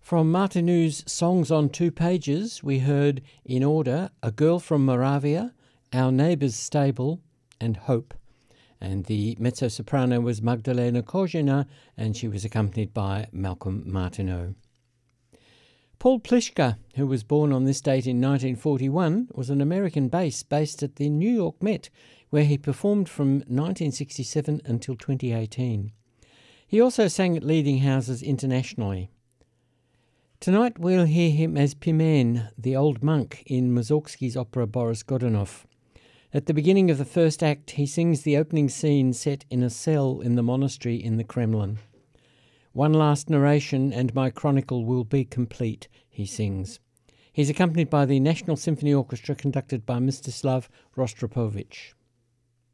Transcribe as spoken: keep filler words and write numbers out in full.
From Martinou's Songs on Two Pages, we heard in order A Girl from Moravia, Our Neighbour's Stable, and Hope. And the mezzo-soprano was Magdalena Kozina, and she was accompanied by Malcolm Martineau. Paul Pliszka, who was born on this date in nineteen forty-one, was an American bass based at the New York Met, where he performed from nineteen sixty-seven until twenty eighteen. He also sang at leading houses internationally. Tonight we'll hear him as Pimen, the old monk in Mussorgsky's opera Boris Godunov. At the beginning of the first act, he sings the opening scene set in a cell in the monastery in the Kremlin. One last narration and my chronicle will be complete, he sings. He's accompanied by the National Symphony Orchestra conducted by Mstislav Rostropovich.